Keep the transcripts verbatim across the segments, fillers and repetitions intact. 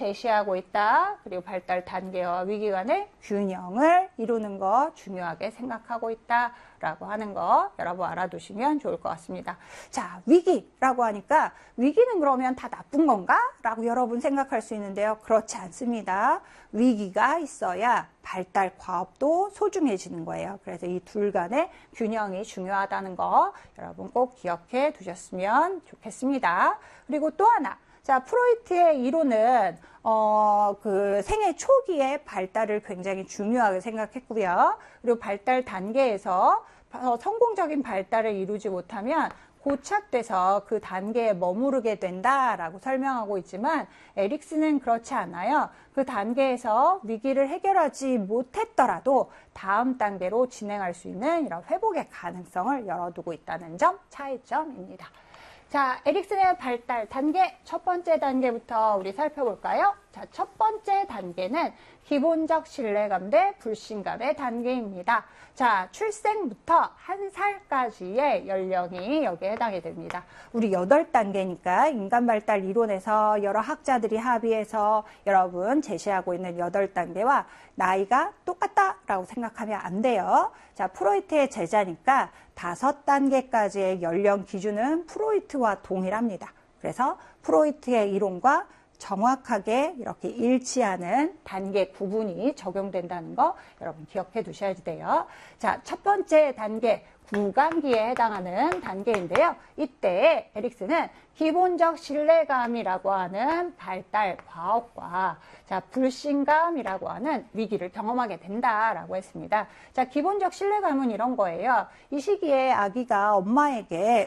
제시하고 있다. 그리고 발달 단계와 위기 간의 균형을 이루는 거 중요하게 생각하고 있다. 라고 하는 거 여러분 알아두시면 좋을 것 같습니다. 자, 위기라고 하니까 위기는 그러면 다 나쁜 건가? 라고 여러분 생각할 수 있는데요. 그렇지 않습니다. 위기가 있어야 발달 과업도 소중해지는 거예요. 그래서 이 둘 간의 균형이 중요하다는 거 여러분 꼭 기억해 두셨으면 좋겠습니다. 그리고 또 하나. 자, 프로이트의 이론은 어, 그 생애 초기에 발달을 굉장히 중요하게 생각했고요. 그리고 발달 단계에서 성공적인 발달을 이루지 못하면 고착돼서 그 단계에 머무르게 된다라고 설명하고 있지만 에릭슨은 그렇지 않아요. 그 단계에서 위기를 해결하지 못했더라도 다음 단계로 진행할 수 있는 이런 회복의 가능성을 열어두고 있다는 점 차이점입니다. 자, 에릭슨의 발달 단계 첫 번째 단계부터 우리 살펴볼까요? 자, 첫 번째 단계는 기본적 신뢰감 대 불신감의 단계입니다. 자, 출생부터 한 살까지의 연령이 여기에 해당이 됩니다. 우리 여덟 단계니까 인간 발달 이론에서 여러 학자들이 합의해서 여러분 제시하고 있는 여덟 단계와 나이가 똑같다라고 생각하면 안 돼요. 자, 프로이트의 제자니까 다섯 단계까지의 연령 기준은 프로이트와 동일합니다. 그래서 프로이트의 이론과 정확하게 이렇게 일치하는 단계 구분이 적용된다는 거 여러분 기억해 두셔야 돼요. 자, 첫 번째 단계 구강기에 해당하는 단계인데요. 이때 에릭슨은 기본적 신뢰감이라고 하는 발달 과업과 자, 불신감이라고 하는 위기를 경험하게 된다라고 했습니다. 자, 기본적 신뢰감은 이런 거예요. 이 시기에 아기가 엄마에게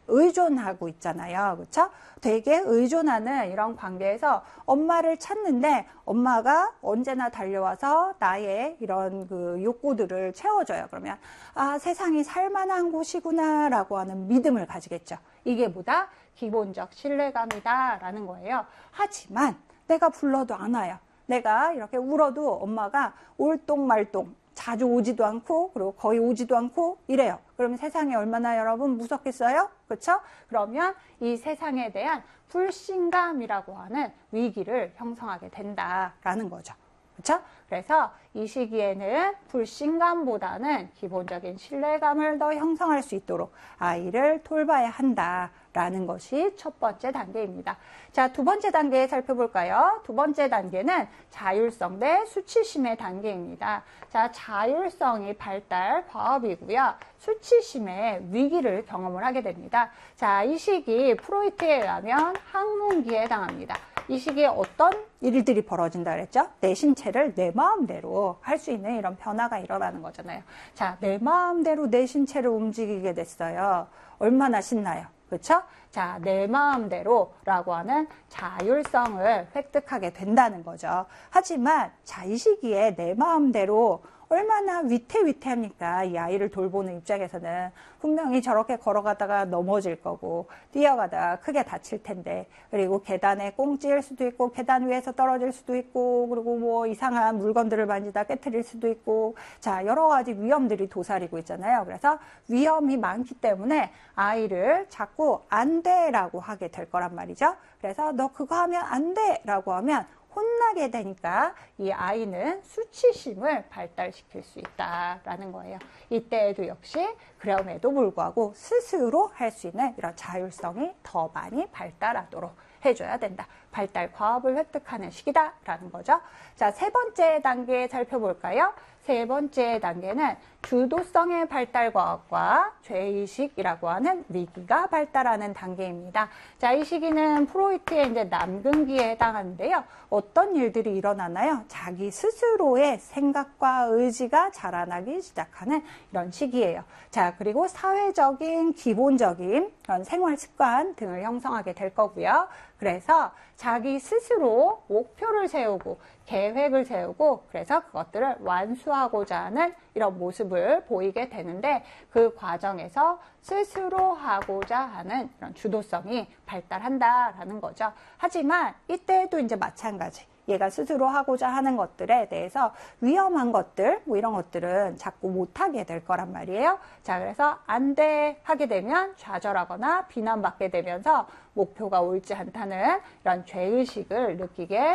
의존하고 있잖아요. 그렇죠? 되게 의존하는 이런 관계에서 엄마를 찾는데 엄마가 언제나 달려와서 나의 이런 그 욕구들을 채워줘요. 그러면 아, 세상이 살만한 곳이구나 라고 하는 믿음을 가지겠죠. 이게 뭐다? 기본적 신뢰감이다 라는 거예요. 하지만 내가 불러도 안 와요. 내가 이렇게 울어도 엄마가 올똥말똥 자주 오지도 않고 그리고 거의 오지도 않고 이래요. 그러면 세상이 얼마나 여러분 무섭겠어요? 그렇죠? 그러면 이 세상에 대한 불신감이라고 하는 위기를 형성하게 된다라는 거죠. 그렇죠? 그래서 이 시기에는 불신감보다는 기본적인 신뢰감을 더 형성할 수 있도록 아이를 돌봐야 한다라는 것이 첫 번째 단계입니다. 자, 두 번째 단계 살펴볼까요? 두 번째 단계는 자율성 대 수치심의 단계입니다. 자, 자율성이 발달 과업이고요. 수치심의 위기를 경험을 하게 됩니다. 자, 이 시기 프로이트에 의하면 학문기에 해당합니다. 이 시기에 어떤 일들이 벌어진다 그랬죠? 내 신체를 내 마음대로 할 수 있는 이런 변화가 일어나는 거잖아요. 자, 내 마음대로 내 신체를 움직이게 됐어요. 얼마나 신나요? 그렇죠? 자, 내 마음대로라고 하는 자율성을 획득하게 된다는 거죠. 하지만 자, 이 시기에 내 마음대로 얼마나 위태위태합니까? 이 아이를 돌보는 입장에서는 분명히 저렇게 걸어가다가 넘어질 거고 뛰어가다가 크게 다칠 텐데 그리고 계단에 꽁찌일 수도 있고 계단 위에서 떨어질 수도 있고 그리고 뭐 이상한 물건들을 만지다 깨트릴 수도 있고 자, 여러 가지 위험들이 도사리고 있잖아요. 그래서 위험이 많기 때문에 아이를 자꾸 안 돼라고 하게 될 거란 말이죠. 그래서 너 그거 하면 안 돼라고 하면 혼나게 되니까 이 아이는 수치심을 발달시킬 수 있다라는 거예요. 이때에도 역시 그럼에도 불구하고 스스로 할 수 있는 이런 자율성이 더 많이 발달하도록 해줘야 된다. 발달 과업을 획득하는 시기다라는 거죠. 자, 세 번째 단계 살펴볼까요? 세 번째 단계는 주도성의 발달 과업과 죄의식이라고 하는 위기가 발달하는 단계입니다. 자, 이 시기는 프로이트의 이제 남근기에 해당하는데요. 어떤 일들이 일어나나요? 자기 스스로의 생각과 의지가 자라나기 시작하는 이런 시기예요. 자, 그리고 사회적인 기본적인 그런 생활 습관 등을 형성하게 될 거고요. 그래서 자기 스스로 목표를 세우고 계획을 세우고 그래서 그것들을 완수하고자 하는 이런 모습을 보이게 되는데 그 과정에서 스스로 하고자 하는 이런 주도성이 발달한다라는 거죠. 하지만 이때도 이제 마찬가지. 얘가 스스로 하고자 하는 것들에 대해서 위험한 것들, 뭐 이런 것들은 자꾸 못하게 될 거란 말이에요. 자, 그래서 안 돼 하게 되면 좌절하거나 비난받게 되면서 목표가 옳지 않다는 이런 죄의식을 느끼게